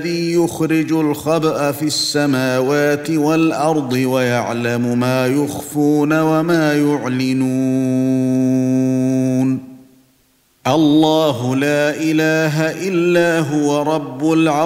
الذي يخرج الخبأ في السماوات والأرض ويعلم ما يخفون وما يعلنون الله لا إله إلا هو رب العرش